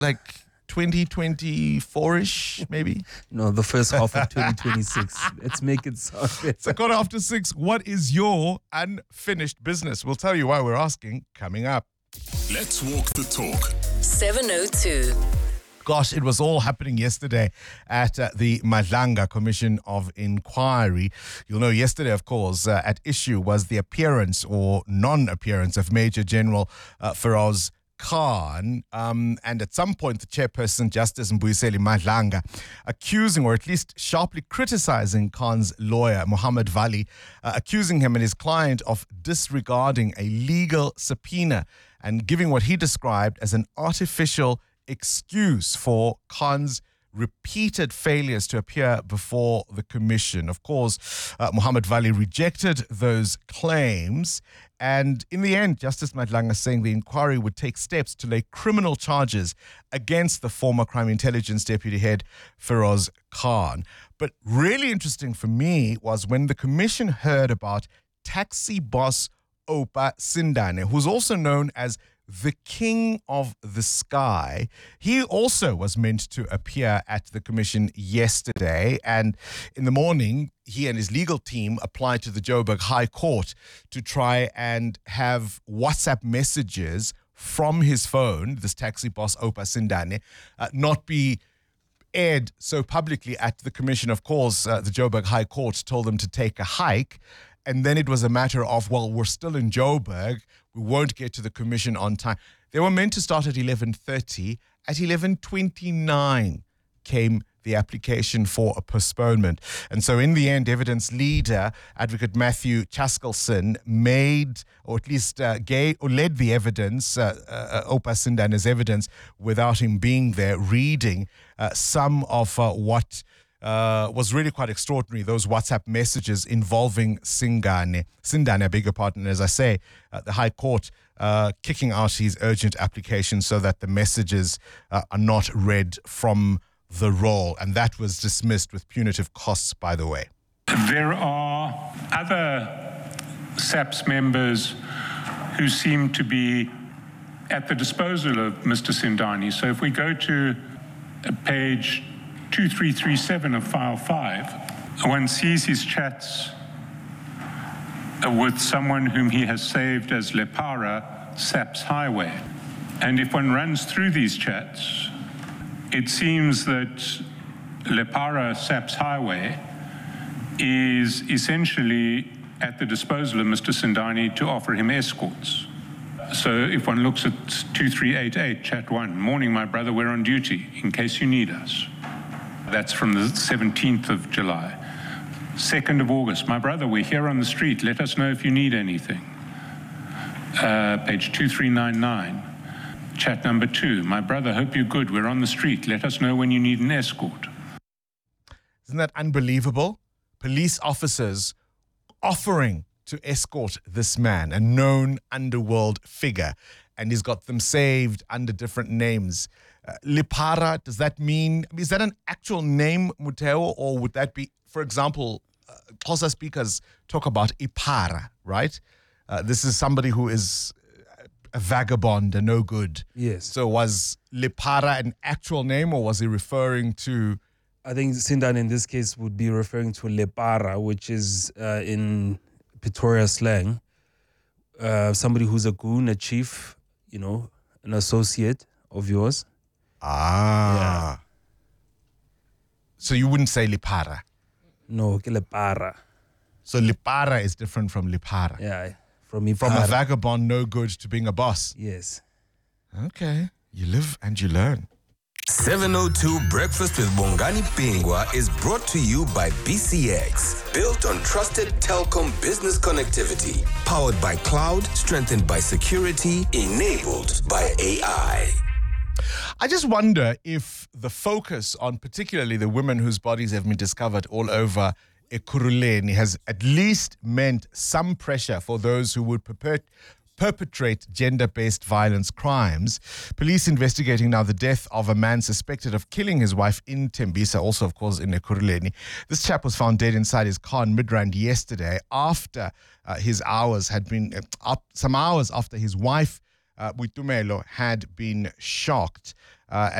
like 2024-ish, maybe? No, the first half of 2026. Let's make it sound better. It's a 6:15. What is your unfinished business? We'll tell you why we're asking coming up. Let's walk the talk. 702. Gosh, it was all happening yesterday at the Madlanga Commission of Inquiry. You'll know yesterday, of course, at issue was the appearance or non-appearance of Major General Feroz Khan, and at some point the chairperson, Justice Mbuyiseli Madlanga, accusing or at least sharply criticizing Khan's lawyer, Muhammad Vali, accusing him and his client of disregarding a legal subpoena and giving what he described as an artificial excuse for Khan's repeated failures to appear before the commission. Of course, Muhammad Vali rejected those claims, and in the end, Justice Madlanga saying the inquiry would take steps to lay criminal charges against the former Crime Intelligence Deputy Head, Feroz Khan. But really interesting for me was when the commission heard about taxi boss Oupa Sindane, who's also known as the King of the Sky. He also was meant to appear at the commission yesterday, and in the morning, he and his legal team applied to the Joburg High Court to try and have WhatsApp messages from his phone, this taxi boss Oupa Sindane, not be aired so publicly at the commission. Of course, the Joburg High Court told them to take a hike. And then it was a matter of, well, we're still in Joburg. We won't get to the commission on time. They were meant to start at 11:30. At 11:29 came the application for a postponement. And so in the end, evidence leader, Advocate Matthew Chaskelson, made, or at least led the evidence, Oupa Sindane's evidence, without him being there, reading some of what was really quite extraordinary, those WhatsApp messages involving Sindane, I beg your pardon. As I say, the High Court kicking out his urgent application so that the messages are not read from the roll. And that was dismissed with punitive costs, by the way. There are other SAPS members who seem to be at the disposal of Mr. Sindane. So if we go to page 2337 of file 5, one sees his chats with someone whom he has saved as Lepara SAPS Highway. And if one runs through these chats, it seems that Lepara SAPS Highway is essentially at the disposal of Mr. Sindane to offer him escorts. So if one looks at 2388, chat 1, morning, my brother, we're on duty in case you need us. That's from the 17th of July. 2nd of August, my brother, we're here on the street. Let us know if you need anything. Page 2399, chat number 2. My brother, hope you're good. We're on the street. Let us know when you need an escort. Isn't that unbelievable? Police officers offering to escort this man, a known underworld figure, and he's got them saved under different names. Lepara, does that mean, is that an actual name, Muteo, or would that be, for example, Xhosa speakers talk about Ipara, right? This is somebody who is a vagabond, a no good. Yes. So was Lepara an actual name, or was he referring to? I think Sindane in this case would be referring to Lepara, which is in Pretoria slang, somebody who's a goon, a chief, an associate of yours. Yeah. So you wouldn't say Lepara? No, ke Lepara. So Lepara is different from Lepara? Yeah, from Ipara. From a vagabond no good to being a boss? Yes. Okay. You live and you learn. 702 Breakfast with Bongani Pingwa is brought to you by BCX. Built on trusted telecom business connectivity. Powered by cloud, strengthened by security, enabled by AI. I just wonder if the focus on particularly the women whose bodies have been discovered all over Ekurhuleni has at least meant some pressure for those who would perpetrate gender-based violence crimes. Police investigating now the death of a man suspected of killing his wife in Tembisa, also, of course, in Ekurhuleni. This chap was found dead inside his car in Midrand yesterday after his hours had been, some hours after his wife, Boitumelo, had been shocked. uh,